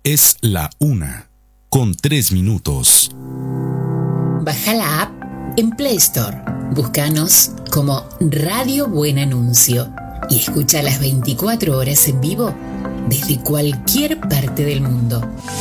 Es la 1:03. Baja la app en Play Store. Búscanos como Radio Buen Anuncio y escucha las 24 horas en vivo desde cualquier parte del mundo.